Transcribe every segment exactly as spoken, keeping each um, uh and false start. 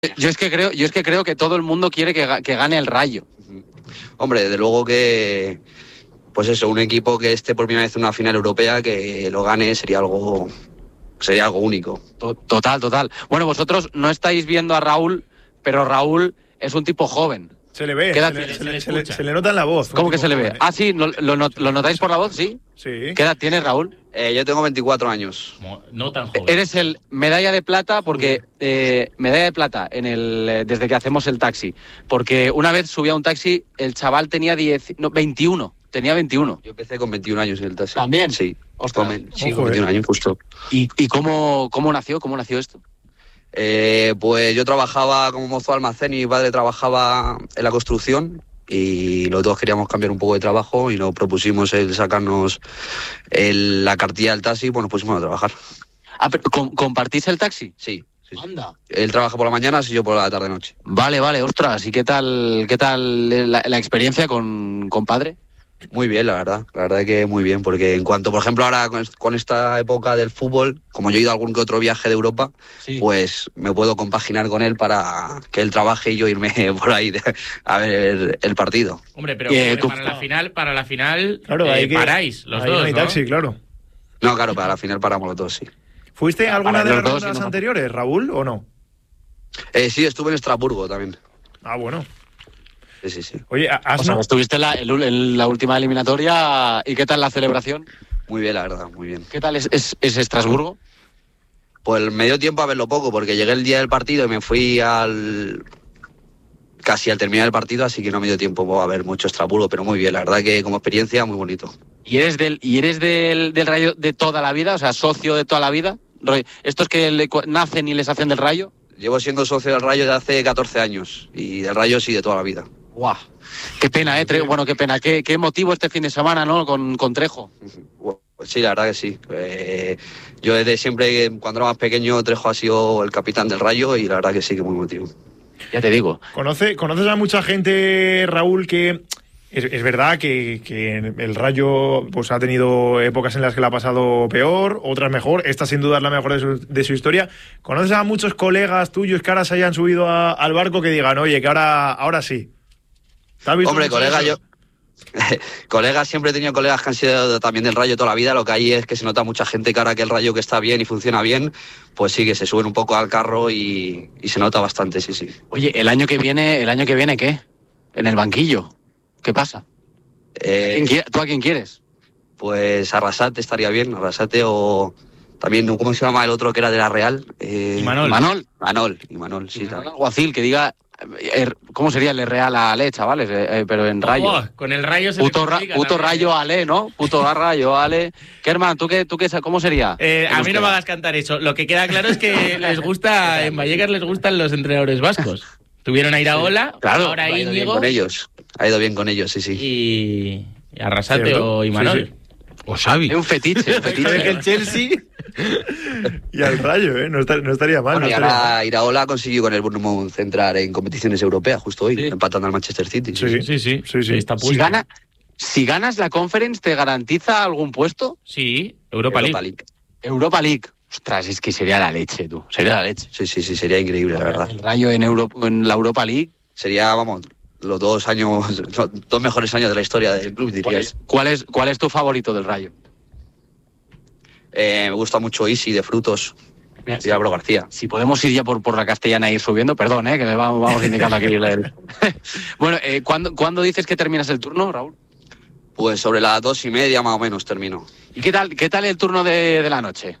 Yo es que creo, yo es que creo que todo el mundo quiere que, que gane el Rayo. Hombre, desde luego que, pues eso, un equipo que esté por primera vez en una final europea, que lo gane sería algo, sería algo único. Total, total. Bueno, vosotros no estáis viendo a Raúl, pero Raúl es un tipo joven. Se le ve, se le, le, se, le, se, le, se le nota en la voz. ¿Cómo que se le ve? ¿Eh? Ah, sí, ¿lo, lo, ¿lo notáis por la voz? Sí. Sí. ¿Qué edad tienes, Raúl? Eh, yo tengo veinticuatro años. No, no tan joven. Eres el medalla de plata porque eh, medalla de plata en el desde que hacemos el taxi, porque una vez subí a un taxi, el chaval tenía diez, no, veintiuno, tenía veintiuno. Yo empecé con veintiún años en el taxi. ¿También? Sí. Ostras. Con, sí, con veintiún años justo. ¿Y, y cómo, cómo nació? ¿Cómo nació esto? Eh, pues yo trabajaba como mozo de almacén y mi padre trabajaba en la construcción. Y los dos queríamos cambiar un poco de trabajo y nos propusimos el sacarnos el, la cartilla del taxi, pues nos pusimos a trabajar. Ah, pero ¿compartís el taxi? Sí. sí. Anda. Él trabaja por la mañana y yo por la tarde-noche. Vale, vale, ostras. ¿Y qué tal, qué tal la, la experiencia con, con padre? Muy bien, la verdad. La verdad que muy bien, porque en cuanto, por ejemplo, ahora con esta época del fútbol, como yo he ido a algún que otro viaje de Europa, sí. pues me puedo compaginar con él para que él trabaje y yo irme por ahí de, a ver el partido. Hombre, pero eh, para la final, para la final claro, eh, hay que, paráis los ahí dos, no hay ¿no? taxi, claro. No, claro, para la final paramos los dos, sí. ¿Fuiste a alguna de las dos, rondas no. anteriores, Raúl, o no? Eh, sí, estuve en Estrasburgo también. Ah, bueno. Sí, sí, sí. Oye, ¿has o sea, no? estuviste en la, en la última eliminatoria y ¿qué tal la celebración? Muy bien, la verdad, muy bien. ¿Qué tal es, es, es Estrasburgo? Pues me dio tiempo a verlo poco, porque llegué el día del partido y me fui al casi al terminar el partido, así que no me dio tiempo a ver mucho Estrasburgo, pero muy bien, la verdad que como experiencia muy bonito. ¿Y eres del y eres del, del Rayo de toda la vida? O sea, socio de toda la vida. ¿Estos que le, nacen y les hacen del Rayo? Llevo siendo socio del Rayo de hace catorce años y del Rayo sí de toda la vida. Guau, qué pena, eh, Tre bueno, qué pena, qué, qué motivo este fin de semana, ¿no? Con, con Trejo. Pues sí, la verdad que sí. Eh, yo desde siempre, cuando era más pequeño, Trejo ha sido el capitán del Rayo y la verdad que sí, que muy motivo. Ya te digo. ¿Conoce, ¿Conoces a mucha gente, Raúl, que es, es verdad que, que el Rayo pues ha tenido épocas en las que la ha pasado peor, otras mejor, esta sin duda es la mejor de su, de su historia? ¿Conoces a muchos colegas tuyos que ahora se hayan subido a, al barco que digan, oye, que ahora, ahora sí? Hombre, colega, yo... colegas, siempre he tenido colegas que han sido también del Rayo toda la vida. Lo que hay es que se nota mucha gente que ahora que el Rayo que está bien y funciona bien, pues sí, que se suben un poco al carro y, y se nota bastante, sí, sí. Oye, el año que viene, ¿el año que viene qué? En el banquillo. ¿Qué pasa? Eh, ¿Quién, ¿Tú a quién quieres? Pues Arrasate estaría bien, Arrasate o... También, ¿cómo se llama el otro que era de la Real? Eh, Imanol. Imanol. Imanol, Imanol, sí. Imanol Alguacil, que diga... ¿Cómo sería el Real Ale, chavales? Eh, pero en Rayo. Oh, con el Rayo se puto, ra puto Rayo Ale, ¿no? Puto Rayo Ale. Kerman, ¿tú qué, tú qué, ¿cómo sería? Eh, a mí no me hagas cantar eso. Lo que queda claro es que les gusta, en Vallecas les gustan los entrenadores vascos. Tuvieron a Iraola, sí, claro, ahora ha ido Íñigo. Bien con ellos. Ha ido bien con ellos, sí, sí. Y, y Arrasate o Imanol. Sí, sí. O Xavi. Es un fetiche, un fetiche. que el Chelsea y al Rayo, ¿eh? No, está, no estaría mal. Bueno, no y estaría ahora mal. Iraola ha conseguido con el Bournemouth entrar en competiciones europeas justo hoy, sí. empatando al Manchester City. Sí, sí, sí. sí, sí, sí. Está si, gana, si ganas la Conference, ¿te garantiza algún puesto? Sí, Europa, Europa League. League. Europa League. Ostras, es que sería la leche, tú. Sería la leche. Sí, sí, sí, sería increíble, la verdad. El Rayo en, Euro, en la Europa League. Sería, vamos, los dos años, los dos mejores años de la historia del club, dirías. ¿Cuál es, cuál es tu favorito del Rayo? Eh, me gusta mucho Isi de Frutos. Y Álvaro García. Si podemos ir ya por, por la Castellana e ir subiendo, perdón, eh, que le vamos, vamos indicando aquí. El... bueno, eh, ¿cuándo, ¿cuándo dices que terminas el turno, Raúl? Pues sobre las dos y media más o menos termino. ¿Y qué tal, qué tal el turno de, de la noche?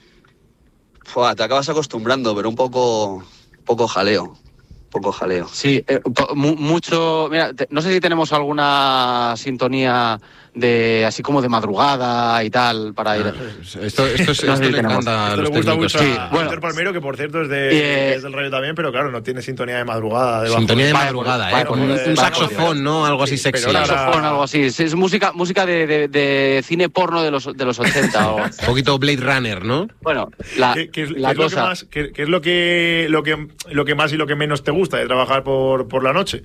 Fua, te acabas acostumbrando, pero un poco, poco jaleo. Poco jaleo. Sí, eh, mucho... Mira, te, no sé si tenemos alguna sintonía de así como de madrugada y tal para ir... Esto, esto, esto, esto, no sé si le encanta esto a los le gusta técnicos. mucho sí, a bueno. Víctor Palmero, que por cierto es, de, eh, es del Rayo también, pero claro, no tiene sintonía de madrugada. Debajo. Sintonía de Vale, madrugada, vale, ¿eh? Con vale, un, vale, un saxofón, vale. ¿no? Algo así Sí, sexy. pero ahora- Saxofón, algo así. Es, es música, música de, de, de cine porno de los, de los ochenta. O... Un poquito Blade Runner, ¿no? Bueno, la, ¿Qué, qué es, la qué es cosa... lo que más, qué, qué es lo que, lo, que, lo que más y lo que menos te gusta de trabajar por, por la noche?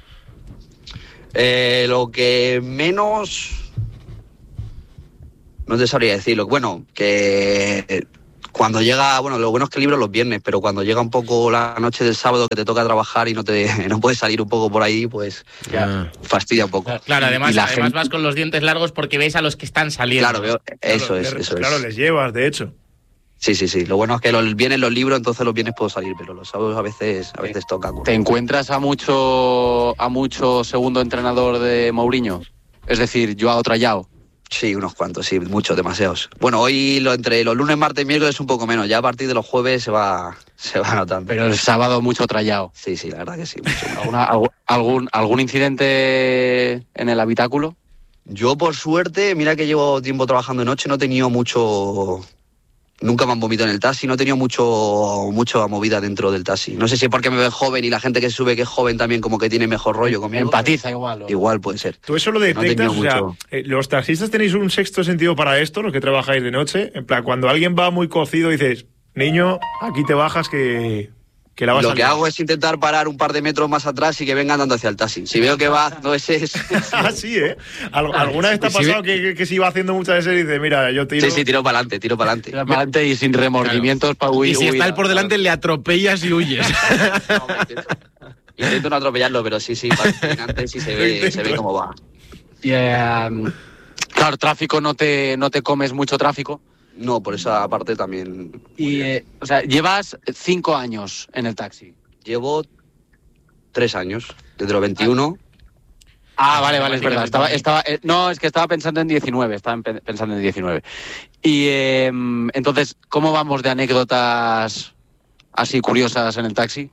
Eh, lo que menos... No te sabría decirlo. Bueno, que Cuando llega, bueno, lo bueno es que libro los viernes, pero cuando llega un poco la noche del sábado que te toca trabajar y no te no puedes salir un poco por ahí, pues Ya. fastidia un poco. Claro, además, Y la además gente- vas con los dientes largos porque ves a los que están saliendo. Claro, veo, eso Claro, es, les- eso Claro, es. les llevas, de hecho. Sí, sí, sí. Lo bueno es que los viernes los libros, entonces los viernes puedo salir, pero los sábados a veces, a veces toca. ¿Te encuentras a mucho a mucho segundo entrenador de Mourinho? Es decir, Joao Trayao. Sí, unos cuantos, sí, muchos, demasiados. Bueno, hoy lo, entre los lunes, martes y miércoles un poco menos. Ya a partir de los jueves se va, se va notando. Pero el sábado mucho Trayao. Sí, sí, la verdad que sí. Mucho. ¿Alguna- algu- algún, ¿Algún incidente en el habitáculo? Yo, por suerte, mira que llevo tiempo trabajando de noche, no he tenido mucho... Nunca me han vomitado en el taxi, no he tenido mucho, mucha movida dentro del taxi. No sé si es porque me ven joven y la gente que sube que es joven también como que tiene mejor rollo conmigo. Empatiza igual. ¿o? Igual puede ser. ¿Tú eso lo No he detectas? tenido O sea, mucho. eh, los taxistas tenéis un sexto sentido para esto, los que trabajáis de noche. En plan, cuando alguien va muy cocido dices, niño, aquí te bajas que, que la vas Lo a que liar". hago es intentar parar un par de metros más atrás y que venga andando hacia el taxi. Si veo que va haciendo ese... ese- Ah, sí, ¿eh? Al- ¿Alguna vez te ha Sí, pasado sí. que, que, que se iba haciendo muchas veces y dices, mira, yo tiro... Sí, sí, tiro para adelante, tiro para adelante. Tira para adelante y sin remordimientos para huir. Y si está huir, él por delante, le atropellas y huyes. No, me intento, intento no atropellarlo, pero sí, sí, para antes sí se ve, se ve cómo va. Y, eh, claro, tráfico no te, no te comes mucho tráfico. No, por esa parte también. Y, eh, o sea, llevas cinco años en el taxi. Llevo tres años, desde los veintiuno. Ah, vale, vale, es verdad. Estaba, estaba, eh, no, es que estaba pensando en diecinueve, estaba en pe- pensando en diecinueve. Y eh, entonces, ¿cómo vamos de anécdotas así curiosas en el taxi?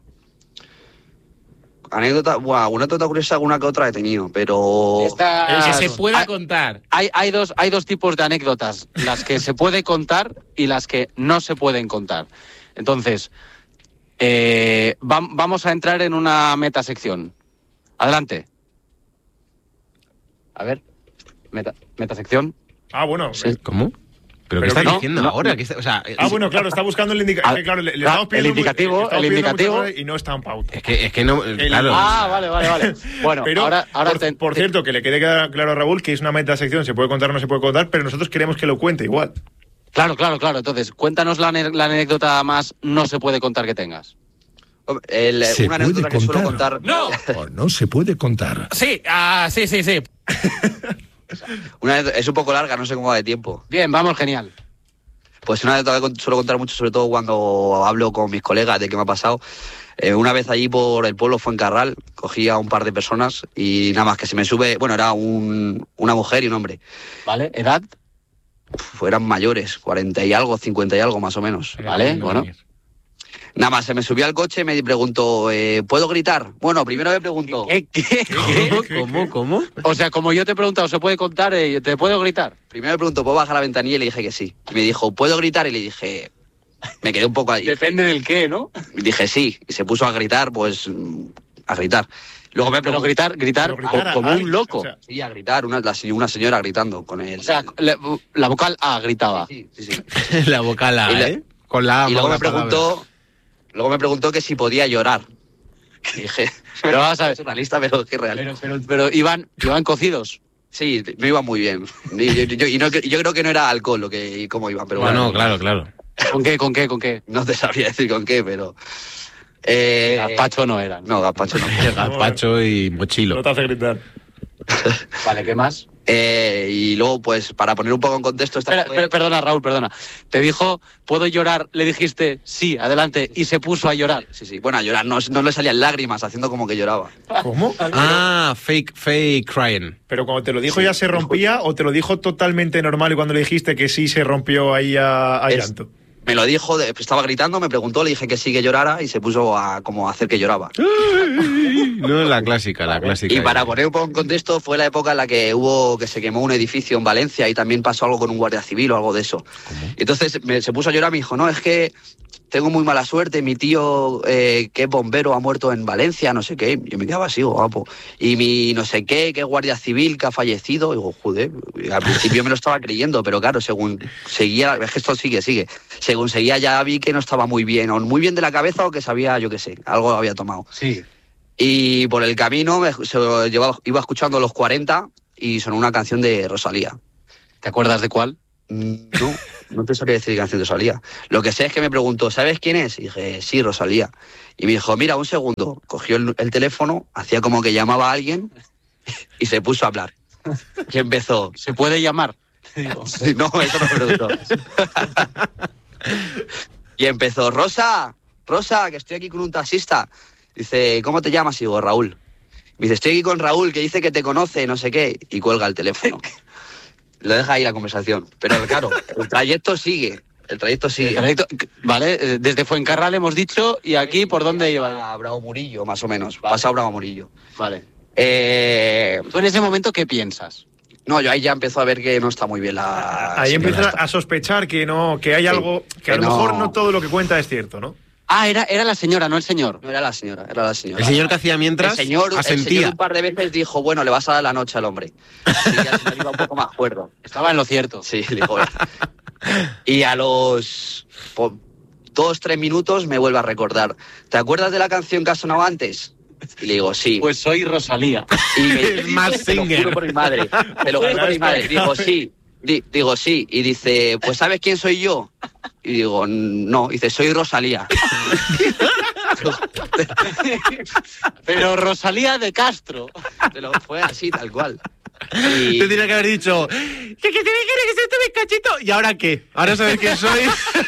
Anécdota, bueno, alguna anécdota curiosa, alguna que otra he tenido, pero... Esta- Que se pueda hay, contar. hay, hay dos, hay dos tipos de anécdotas, las que se puede contar y las que no se pueden contar. Entonces, eh, vam- vamos a entrar en una metasección. Adelante. A ver, meta, metasección. Ah, bueno. Sí. ¿Cómo? ¿Pero qué Pero estás no, diciendo no, ahora? no. ¿Qué está- o sea, Ah, es, bueno, claro, está buscando el indicativo. Ah, Claro, le, le ah, estamos pidiendo el indicativo, mu- le estamos el pidiendo indicativo. muchas cosas y no está en pauta. es que, es que no... El- claro. Ah, vale, vale, vale. Bueno, Pero, ahora, ahora por, te- por cierto, que le quede claro a Raúl que es una metasección, se puede contar o no se puede contar, pero nosotros queremos que lo cuente igual. Claro, claro, claro. Entonces, cuéntanos la, ane- la anécdota más no se puede contar que tengas. El- ¿Se una anécdota puede que suelo contar? contar... O no se puede contar. Sí, ah, sí, sí, sí. Una, anécdota- es un poco larga, no sé cómo va de tiempo. Bien, vamos, genial. Pues una anécdota que con- suelo contar mucho, sobre todo cuando hablo con mis colegas de qué me ha pasado. Eh, una vez allí por el pueblo Fuencarral, cogí a un par de personas y nada más que se me sube... Bueno, era un, una mujer y un hombre. ¿Vale? ¿Edad? Uf, eran mayores, cuarenta y algo, cincuenta y algo más o menos. Vale, bueno. Nada más, se me subió al coche y me preguntó, eh, ¿puedo gritar? Bueno, primero me preguntó... ¿Qué, qué, ¿Cómo? qué? ¿Cómo? ¿Cómo? O sea, como yo te he preguntado, ¿se puede contar? Eh, ¿Te puedo gritar? Primero me preguntó, ¿puedo bajar la ventanilla? Y le dije que sí. Y me dijo, ¿puedo gritar? Y le dije... Me quedé un poco ahí. Depende del qué, ¿no? Y dije sí. Y se puso a gritar, pues... mm, a gritar. Luego me Pero preguntó... gritar, gritar, Pero gritar co- a como alguien, un loco. o sea, Sí, a gritar, una, la se- una señora gritando con él. O sea, le- la vocal A gritaba. Sí, sí, sí. La vocal A, Y le- ¿eh? Con la A. Y luego la me preguntó... Luego me preguntó que si podía llorar. Y dije... Pero vamos a ver. Es realista, pero qué real. Pero, pero, pero iban, iban cocidos. Sí, no iba muy bien. Y yo, yo- y no- y yo creo que no era alcohol lo que, y cómo iban, pero No, bueno. no, claro, claro. ¿Con qué, con qué, con qué? No te sabría decir con qué, pero... Eh, Gazpacho no eran. No, gazpacho no. Gazpacho y mochilo. No te hace gritar. Vale, ¿qué más? Eh, y luego, pues, para poner un poco en contexto... Esta Espera, fue- espera, perdona, Raúl, perdona. Te dijo, ¿puedo llorar? Le dijiste, sí, adelante, y se puso a llorar. Sí, sí. Bueno, a llorar. No, no le salían lágrimas, haciendo como que lloraba. ¿Cómo? Ah, fake, fake crying. Pero cuando te lo dijo ya se rompía o te lo dijo totalmente normal y cuando le dijiste que sí se rompió ahí a, a Es- llanto. Me lo dijo, de- estaba gritando, me preguntó, le dije que sí que llorara y se puso a como a hacer que lloraba. No, la clásica, la clásica. Y para poner un poco en contexto, fue la época en la que hubo que se quemó un edificio en Valencia y también pasó algo con un guardia civil o algo de eso. Y entonces me- se puso a llorar, me dijo, no, es que tengo muy mala suerte, mi tío eh, que es bombero ha muerto en Valencia, no sé qué. Yo me quedaba así, guapo. Y mi no sé qué, que es guardia civil que ha fallecido. Y digo, joder, y al principio me lo estaba creyendo, pero claro, según seguía, es que esto sigue, sigue. Según seguía ya vi que no estaba muy bien, o muy bien de la cabeza o que sabía, yo qué sé, algo había tomado. Sí. Y por el camino me, se, llevaba, iba escuchando los cuarenta y sonó una canción de Rosalía. ¿Te acuerdas de cuál? No, no te sabría decir qué canción de Rosalía. Lo que sé es que me preguntó, ¿sabes quién es? Y dije, sí, Rosalía. Y me dijo, mira, un segundo. Cogió el, el teléfono, hacía como que llamaba a alguien y se puso a hablar. Y empezó, ¿se puede llamar? Sí, no, eso no me preguntó. Y empezó, Rosa, Rosa, que estoy aquí con un taxista. Dice, ¿cómo te llamas? Y digo, Raúl. Me dice, estoy aquí con Raúl, que dice que te conoce, no sé qué. Y cuelga el teléfono. Lo deja ahí la conversación. Pero claro, el trayecto sigue. El trayecto sigue. El trayecto, vale, desde Fuencarral hemos dicho, y aquí, ¿por dónde iba? A Bravo Murillo, más o menos. Vale. Pasa a Bravo Murillo. Vale. Eh... ¿Tú en ese momento qué piensas? No, yo ahí ya empiezo a ver que no está muy bien la... Ahí empiezas a sospechar que no, que hay sí, algo, que, que a lo no... mejor no todo lo que cuenta es cierto, ¿no? Ah, era, era la señora, no el señor. No era la señora, era la señora. El señor que hacía mientras el señor, asentía. El señor un par de veces dijo, bueno, le vas a dar la noche al hombre. Y ya el señor iba un poco más cuerdo. Estaba en lo cierto. Sí, dijo. Y a los po, dos, tres minutos me vuelve a recordar. ¿Te acuerdas de la canción que ha sonado antes? Y le digo, sí. Pues soy Rosalía. Y me es más te lo juro por mi madre. Te lo juro por mi madre. Digo, sí. Di, digo, sí. Y dice, pues ¿sabes quién soy yo? Y digo, no. Y dice, soy Rosalía. Pero Rosalía de Castro. Pero fue así, tal cual. Y... Te tenía que haber dicho, ¿qué, qué tiene que ser este bizcachito? ¿Y ahora qué? ¿Ahora sabes quién soy?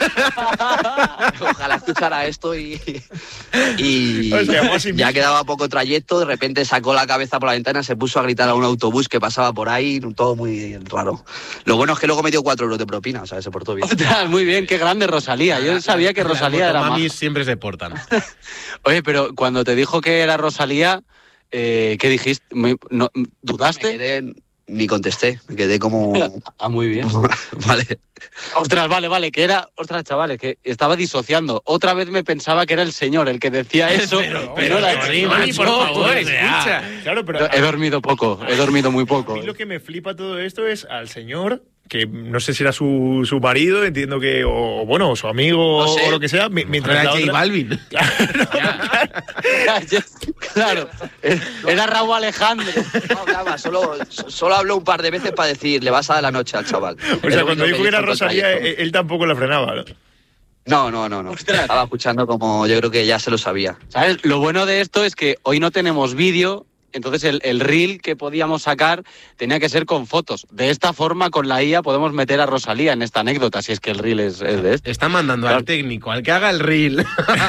Ojalá escuchara esto y... Y o sea, ya quedaba poco trayecto, de repente sacó la cabeza por la ventana, se puso a gritar a un autobús que pasaba por ahí, todo muy raro. Lo bueno es que luego me dio cuatro euros de propina, o sea, se portó bien. Ostras, muy bien, qué grande Rosalía. Yo sabía que Rosalía era más. Mamis siempre se portan. Oye, pero cuando te dijo que era Rosalía... Eh, ¿Qué dijiste? ¿No, ¿Dudaste? Me quedé, ni contesté, me quedé como... Ah, muy bien. Vale. Ostras, vale, vale, que era... Ostras, chavales, que estaba disociando. Otra vez me pensaba que era el señor el que decía eso, pero, pero, pero la sí, Mani, por favor, escucha. Claro, pero... He dormido poco, he dormido muy poco. A mí lo que me flipa todo esto es al señor... que no sé si era su, su marido, entiendo que, o bueno, su amigo, no sé, o lo que sea, mientras era la J otra... Balvin. Claro, era Raúl Alejandro. No hablaba, solo, solo habló un par de veces para decir, le vas a dar la noche al chaval. O sea, cuando dijo que era Rosalía, él, él tampoco la frenaba, ¿no? No, no, no, no. Ostras. Estaba escuchando como yo creo que ya se lo sabía. ¿Sabes? Lo bueno de esto es que hoy no tenemos vídeo. Entonces el, el reel que podíamos sacar tenía que ser con fotos. De esta forma, con la I A, podemos meter a Rosalía en esta anécdota, si es que el reel es, es de esto. Están mandando claro. al técnico, al que haga el reel.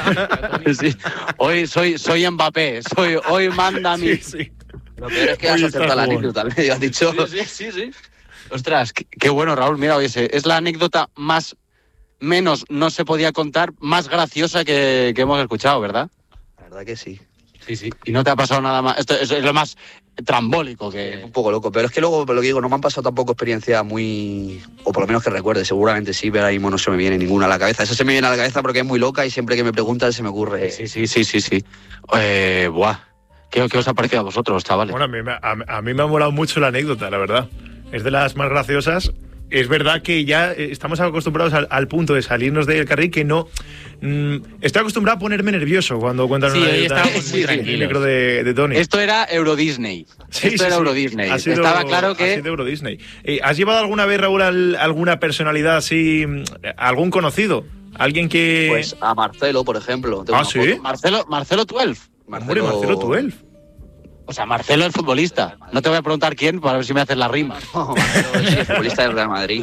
Sí. Hoy soy, soy Mbappé, soy, hoy manda mi... Sí, sí. Lo peor es que has acertado la anécdota, me has dicho. Sí, sí, sí, sí. Ostras, qué, qué bueno, Raúl. Mira, oye, es la anécdota más... menos no se podía contar, más graciosa que, que hemos escuchado, ¿verdad? La verdad que sí. Sí, sí. Y no te ha pasado nada más. Esto es lo más trambólico que... Sí, un poco loco, pero es que luego, lo que digo, no me han pasado tampoco experiencias muy... O por lo menos que recuerde, seguramente sí, pero ahora mismo no se me viene ninguna a la cabeza. Esa se me viene a la cabeza porque es muy loca y siempre que me preguntan se me ocurre... Sí, sí, sí, sí, sí. Eh, buah. ¿Qué, ¿Qué os ha parecido a vosotros, chavales? Bueno, a mí, a, a mí me ha molado mucho la anécdota, la verdad. Es de las más graciosas. Es verdad que ya estamos acostumbrados al, al punto de salirnos del carril que no... Mmm, estoy acostumbrado a ponerme nervioso cuando cuentan sí, una anécdota muy sí, tranquilos. de, de Tony. Esto era Euro Disney. Sí, Esto sí, era sí. Euro Disney. Ha sido, Estaba claro que... Ha sido Euro Disney. Eh, ¿Has llevado alguna vez, Raúl, al, alguna personalidad así, algún conocido? ¿Alguien que...? Pues a Marcelo, por ejemplo. ¿Ah, sí? Foto. Marcelo, Marcelo Twelve. Marcelo... Hombre, Marcelo Twelve. O sea, Marcelo el futbolista. No te voy a preguntar quién para ver si me haces la rima. No, Marcelo es el futbolista del Real Madrid.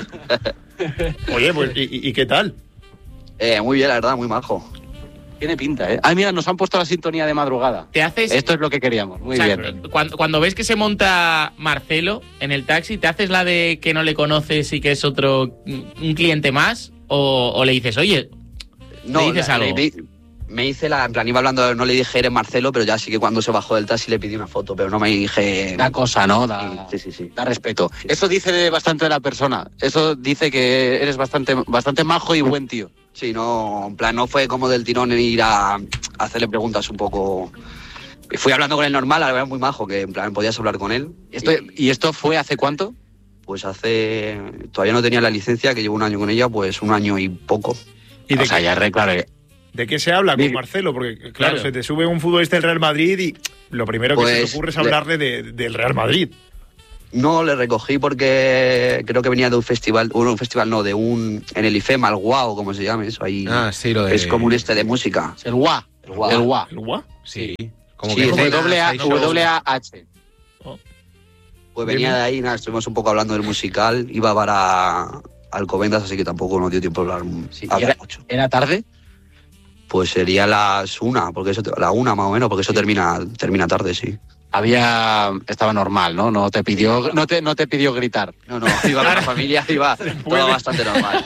Oye, pues ¿y, y qué tal? Eh, muy bien, la verdad, muy majo. Tiene pinta, ¿eh? Ay, mira, nos han puesto la sintonía de madrugada. ¿Te haces? Esto es lo que queríamos. Muy o sea, bien. Cuando, cuando ves que se monta Marcelo en el taxi, ¿te haces la de que no le conoces y que es otro un cliente más? ¿O, o le dices, oye, no, le dices la, algo? Le, me hice la... En plan, iba hablando, no le dije eres Marcelo, pero ya sí que cuando se bajó del taxi le pedí una foto, pero no me dije... Da cosa, ¿no? Da, sí, sí, sí. Da respeto. Eso dice bastante de la persona. Eso dice que eres bastante, bastante majo y buen tío. Sí, no, en plan, no fue como del tirón en ir a, a hacerle preguntas un poco... Fui hablando con él normal, la verdad muy majo, que en plan podías hablar con él. ¿Esto, ¿Y esto fue hace cuánto? Pues hace... Todavía no tenía la licencia, que llevo un año con ella, pues un año y poco. ¿Y de o sea, qué, ya re, claro. ¿De qué se habla con Marcelo? Porque, claro, claro, se te sube un futbolista del Real Madrid y lo primero que pues, se te ocurre es hablarle de, del Real Madrid. No, le recogí porque creo que venía de un festival, bueno, un festival no, de un, en el IFEMA, el Guau, como se llame eso ahí. Ah, sí, lo de... Es como un este de música. El Gua. El Guau. El Gua. ¿El Gua? Sí. Como Sí, que W W cenas, W A H. Pues venía de ahí, nada, estuvimos un poco hablando del musical, iba para Alcobendas, así que tampoco nos dio tiempo a hablar, Sí, hablar ¿era, mucho. ¿Era tarde? Pues sería las una, porque eso, la una más o menos, porque eso termina, termina tarde, sí. Había, estaba normal, ¿no? No te pidió, no te, no te pidió gritar. No, no, iba con la familia, iba todo bastante normal.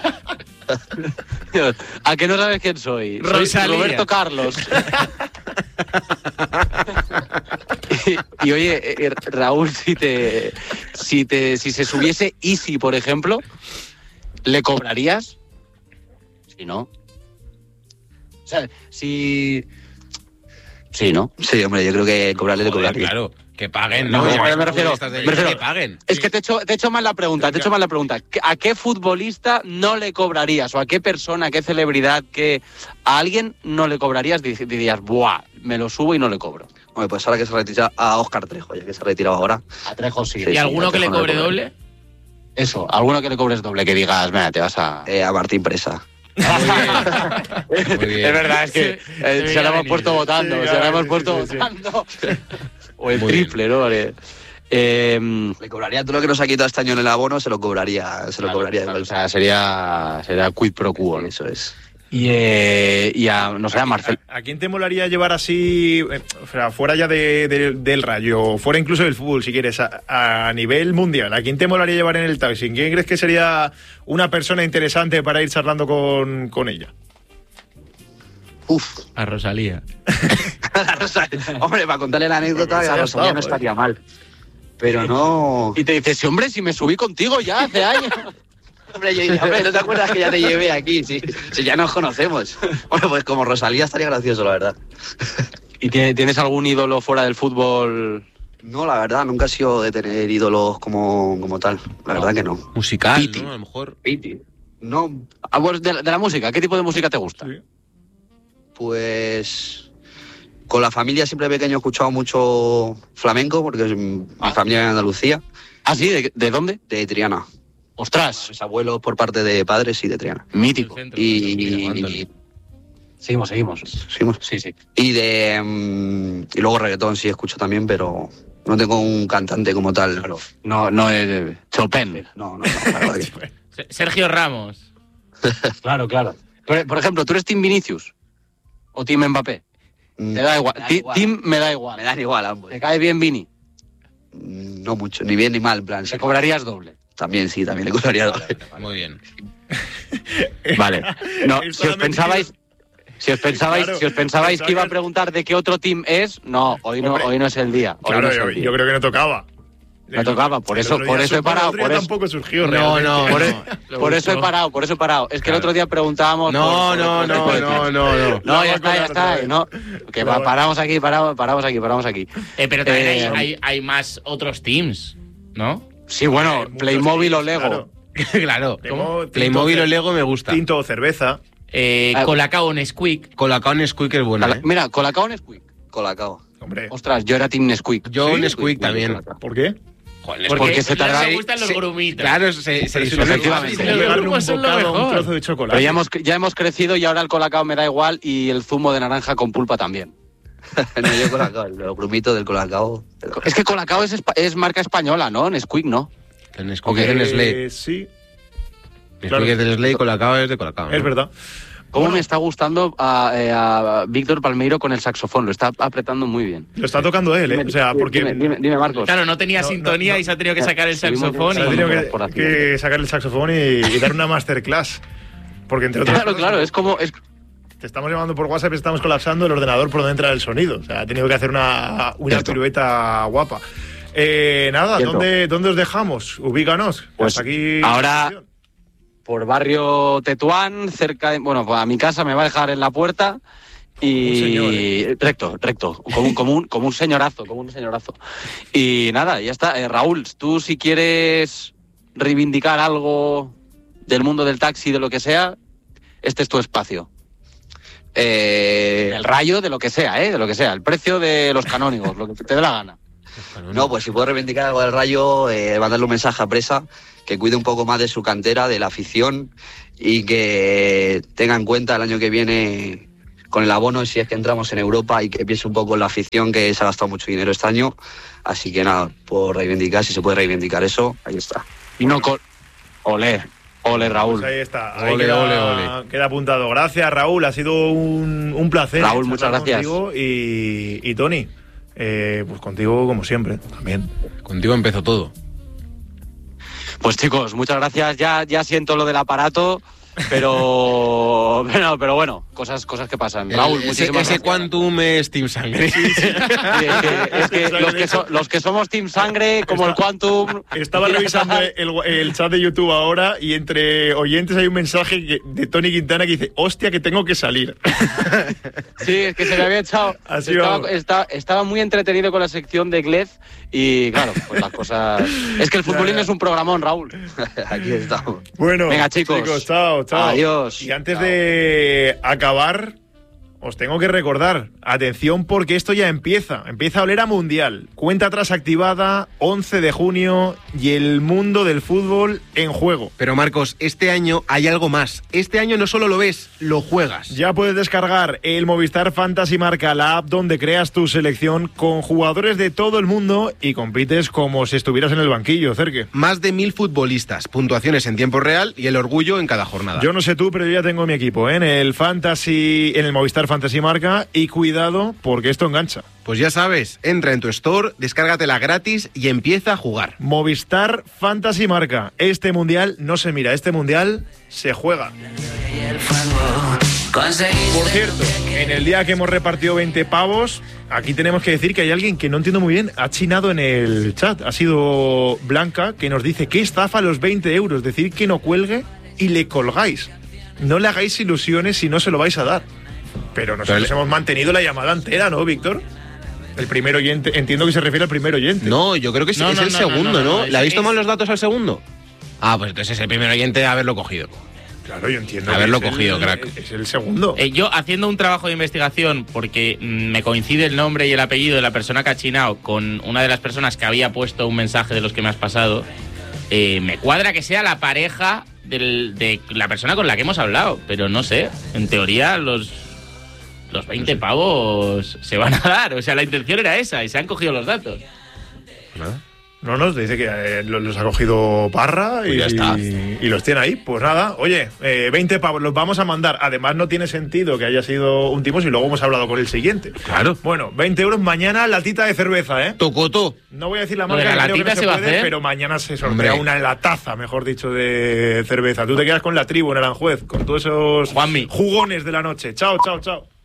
¿A que no sabes quién soy? Soy Rosalía. Roberto Carlos. y, y oye, eh, eh, Raúl, si te, si te, si se subiese Easy, por ejemplo, ¿le cobrarías? Si no. O sea, si. Sí, ¿no? Sí, hombre, yo creo que cobrarle le Joder, cobraría. claro, que paguen, No, ¿no? me- Llamas me refiero- futbolistas de me élite, refiero- que paguen. Es que te he hecho, te he hecho mal la pregunta, te he hecho mal la pregunta. ¿A qué futbolista no le cobrarías? ¿O a qué persona, a qué celebridad, que a alguien no le cobrarías? Di- Dirías, buah, me lo subo y no le cobro. Hombre, pues ahora que se retira a Óscar Trejo, ya que se ha retirado ahora. A Trejo sí. Sí, ¿Y alguno que le no le cobre cobraré. doble? Eso, alguno que le cobres doble, que digas, mira, te vas a... Eh, a Martín Presa. Muy bien. Es verdad, es que Sí, eh, se se lo veía hemos venir. puesto votando, Sí, se claro, lo hemos sí, puesto sí, sí. votando. O el Muy triple, ¿no? Vale. Eh, Le cobraría todo lo que nos ha quitado este año en el abono, se lo cobraría, se lo cobraría. claro, o sea, sería, sería quid pro quo, ¿no? Eso es. Y, eh, y a, no sé, a Marcel... ¿A, a quién te molaría llevar así, eh, o sea, fuera ya de- de- del Rayo, fuera incluso del fútbol, si quieres, a, a nivel mundial? ¿A quién te molaría llevar en el taxi? ¿Quién crees que sería una persona interesante para ir charlando con, con ella? Uf. A Rosalía. La Rosa- hombre, para contarle la anécdota, Pues la ya Rosalía está, no pues. estaría mal. Pero no... Y te dices, sí, hombre, si me subí contigo ya hace años. Hombre, yo diría, hombre, ¿no te acuerdas que ya te llevé aquí? Si, si ya nos conocemos. Bueno, pues como Rosalía estaría gracioso, la verdad. ¿Y tiene- tienes algún ídolo fuera del fútbol? No, la verdad, nunca he sido de tener ídolos como, como tal. La verdad que no. Musical, Piti. ¿no? A lo mejor. No, Ah, pues de, la- de la música, ¿qué tipo de música te gusta? Sí. pues... Con la familia siempre de pequeño he escuchado mucho flamenco, porque es- mi Ah. familia viene de Andalucía, ¿Ah, sí? ¿De, de dónde? de Triana. Ostras, Mis abuelos por parte de padres y de Triana. mítico. El centro. Y, Mira, y, Anthony. Seguimos, seguimos. seguimos. Sí, sí. Y de mm, y luego reggaetón sí escucho también, pero no tengo un cantante como tal. Claro. No, no es Chopin. No, no, no, la verdad que- Se- Sergio Ramos. Claro, claro. Por, por ejemplo, ¿tú eres Team Vinicius? ¿O Team Mbappé? Mm, Te da igual. me da Ti- igual. Team me da igual. Me dan igual ambos. ¿Te cae bien Vini? Mm, No mucho, ni bien ni mal, en plan. Te sí. cobrarías doble. También, sí, también le cobraría doble. Muy bien. Vale. No, Él si os solamente pensabais... Si os pensabais, Claro, si os pensabais pensaba que iba a que- preguntar de qué otro team es, no, hoy no, Hombre. hoy no es el día. Hoy Claro, no es yo, el día. yo creo que no tocaba. No tocaba, por El eso- otro por día eso he su- parado, el otro día por eso- tampoco surgió, No, realmente. no, Por, no. e- por eso he parado, por eso he parado. Es que el Claro. otro día preguntábamos. No, por- por no, otro tipo no, de no, teams. no, no. No, No, ya va está, a ya colar otra está. vez. No, que No, pa- va. paramos aquí, paramos, paramos aquí, paramos aquí. Eh, pero también Eh, hay, hay, hay más otros teams, ¿no? Sí, bueno, Hay muchos Playmobil o teams, Lego. claro. Claro. Tengo tinto Playmobil o cer- Lego me gusta. Tinto o cerveza. Eh, Ah. Colacao Nesquik. Colacao Nesquik es buena, Cala- ¿eh? Mira, Colacao o Nesquik. Colacao. Hombre, Ostras, yo era Team Nesquik. Yo ¿Sí? Nesquik también. ¿por qué? Joder, Porque, Porque se tarda- me gustan los se- grumitos. Claro, se, se Pero si disuelve lo efectivamente. fácil Los es llevarle un grumos son lo bocado, un mejor. trozo de chocolate. Pero ya hemos, ya hemos crecido y ahora el Colacao me da igual y el zumo de naranja con pulpa también. No, yo Colacao, los grumitos del Colacao. Es que Colacao es, espa- es marca española, ¿no? Nesquik, ¿no? El Nesquik Ok. es de Nestlé. Eh, sí, Nesquik claro. es de Nestlé y Colacao es de Colacao. ¿no? es verdad. ¿Cómo Bueno. me está gustando a, eh, a Víctor Palmeiro con el saxofón? Lo está apretando muy bien. Lo está tocando él, ¿eh? O sea, porque Dime, dime, dime, Marcos. Claro, no tenía No, sintonía no, no. y se ha tenido que sacar el Seguimos- saxofón. se ha y- tenido que, por aquí. que sacar el saxofón y, y dar una masterclass. Porque entre otras Claro, cosas, claro, es como... Es, te estamos llamando por WhatsApp y estamos colapsando el ordenador por donde entra el sonido. O sea, ha tenido que hacer una, una Cierto. pirueta guapa. Eh, nada, Cierto. ¿dónde, ¿dónde os dejamos? Ubícanos. Pues Hasta aquí. ahora- por barrio Tetuán, cerca de... Bueno, pues a mi casa me va a dejar en la puerta y... Un señor, ¿eh? Recto, recto. Como un, como, un, como un señorazo, como un señorazo. Y nada, ya está. Eh, Raúl, tú si quieres reivindicar algo del mundo del taxi, de lo que sea, este es tu espacio. Eh, El rayo, de lo que sea, ¿eh? De lo que sea. El precio de los canónigos, lo que te dé la gana. No, pues si puedo reivindicar algo del Rayo, eh, mandarle un mensaje a Presa, que cuide un poco más de su cantera, de la afición, y que tenga en cuenta el año que viene con el abono, si es que entramos en Europa, y que piense un poco en la afición, que se ha gastado mucho dinero este año. Así que nada, por reivindicar, si se puede reivindicar eso, ahí está. Y no con... Olé. Ole, Raúl. Pues ahí está. Ahí ole, queda, ole, ole. Queda apuntado. Gracias, Raúl. Ha sido un, un placer. Raúl, muchas gracias. Y, y Tony, eh, pues contigo como siempre, también. Contigo empezó todo. Pues chicos, muchas gracias. Ya, ya siento lo del aparato, pero, pero, pero bueno, cosas, cosas que pasan. El, Raúl, ese, muchísimas ese gracias. Quantum es Team Sangre. Sí, sí. Sí, es que, es que los, que so, los que somos Team Sangre, como Está, el Quantum... Estaba revisando el, el chat de YouTube ahora y entre oyentes hay un mensaje que, de Tony Quintana que dice: hostia, que tengo que salir. Sí, es que se me había echado... Así estaba, estaba, estaba muy entretenido con la sección de Glez y claro, pues las cosas... Es que el futbolín es un programón, Raúl. Aquí estamos. Bueno, venga, chicos. chicos, chao, chao. Adiós. Y antes chao. de acabar, os tengo que recordar, atención porque esto ya empieza, empieza a oler a mundial. Cuenta atrás activada, once de junio y el mundo del fútbol en juego. Pero Marcos, este año hay algo más. Este año no solo lo ves, lo juegas. Ya puedes descargar el Movistar Fantasy Marca, la app donde creas tu selección con jugadores de todo el mundo y compites como si estuvieras en el banquillo, Cerque. Más de mil futbolistas, puntuaciones en tiempo real y el orgullo en cada jornada. Yo no sé tú, pero yo ya tengo mi equipo, ¿eh? en el Fantasy, en el Movistar Fantasy Marca, y cuidado porque esto engancha. Pues ya sabes, entra en tu store, descárgatela gratis y empieza a jugar. Movistar Fantasy Marca. Este mundial no se mira, este mundial se juega. Por cierto, en el día que hemos repartido veinte pavos, aquí tenemos que decir que hay alguien que no entiendo muy bien, ha chinado en el chat. Ha sido Blanca, que nos dice: ¿qué estafa los veinte euros? Decir que no cuelgue y le colgáis. No le hagáis ilusiones si no se lo vais a dar. Pero nosotros Pero hemos mantenido la llamada entera, ¿no, Víctor? El primer oyente, entiendo que se refiere al primer oyente. No, yo creo que es, No, es no, el no, segundo, no, no, ¿no? no, ¿Le habéis es- tomado los datos al segundo? Ah, pues entonces es el primer oyente de haberlo cogido. Claro, yo entiendo. Haberlo que es cogido, el, crack. Es el segundo. Eh, yo haciendo un trabajo de investigación, porque mm, me coincide el nombre y el apellido de la persona que ha chinado con una de las personas que había puesto un mensaje de los que me has pasado, eh, me cuadra que sea la pareja del, de la persona con la que hemos hablado, pero no sé, en teoría los, los veinte pavos se van a dar, o sea, la intención era esa y se han cogido los datos. ¿Nada? No, no, dice que eh, lo- los ha cogido Parra y, Pues ya está. y, y los tiene ahí. Pues nada, oye, eh, veinte pavos los vamos a mandar. Además, no tiene sentido que haya sido un timo si luego hemos hablado con el siguiente. Claro. Bueno, veinte euros mañana, latita de cerveza, ¿eh? Tocotó. No voy a decir la Lo de marca, la que creo que no latita se se va a puede, hacer. pero mañana se sortea Hombre. una lataza, mejor dicho, de cerveza. Tú te quedas con la tribu en Aranjuez, con todos esos Juanmi. jugones de la noche. Chao, chao, chao.